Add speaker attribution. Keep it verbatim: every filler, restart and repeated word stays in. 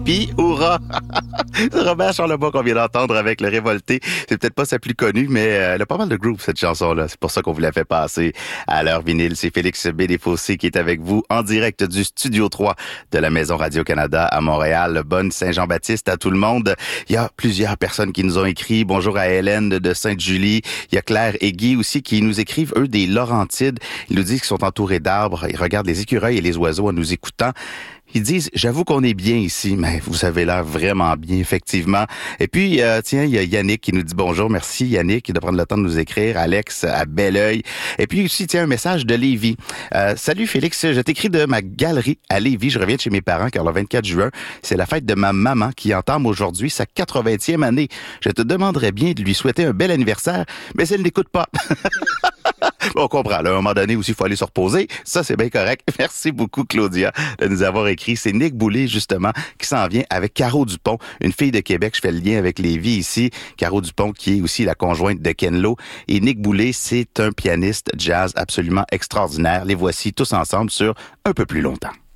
Speaker 1: Puis, hurrah! C'est Robert Charlebois qu'on vient d'entendre avec Le Révolté. C'est peut-être pas sa plus connue, mais euh, elle a pas mal de groove, cette chanson-là. C'est pour ça qu'on vous l'a fait passer à l'heure vinyle. C'est Félix Bédéfossé qui est avec vous en direct du Studio trois de la Maison Radio-Canada à Montréal. Bonne Saint-Jean-Baptiste à tout le monde. Il y a plusieurs personnes qui nous ont écrit. Bonjour à Hélène de Sainte-Julie. Il y a Claire et Guy aussi qui nous écrivent, eux, des Laurentides. Ils nous disent qu'ils sont entourés d'arbres. Ils regardent les écureuils et les oiseaux en nous écoutant. Ils disent, j'avoue qu'on est bien ici, mais vous avez l'air vraiment bien, effectivement. Et puis, euh, tiens, il y a Yannick qui nous dit bonjour. Merci Yannick de prendre le temps de nous écrire. Alex à Belleuil. Et puis aussi, tiens, un message de Lévis. Euh, Salut Félix, je t'écris de ma galerie à Lévis. Je reviens de chez mes parents car le vingt-quatre juin, c'est la fête de ma maman qui entame aujourd'hui sa quatre-vingtième année. Je te demanderais bien de lui souhaiter un bel anniversaire, mais elle n'écoute pas. On comprend, là, à un moment donné aussi, il faut aller se reposer. Ça, c'est bien correct. Merci beaucoup, Claudia, de nous avoir écrit. C'est Nick Boulay, justement, qui s'en vient avec Caro Dupont, une fille de Québec. Je fais le lien avec Lévis ici. Caro Dupont, qui est aussi la conjointe de Ken Lo. Et Nick Boulay, c'est un pianiste jazz absolument extraordinaire. Les voici tous ensemble sur Un peu plus longtemps.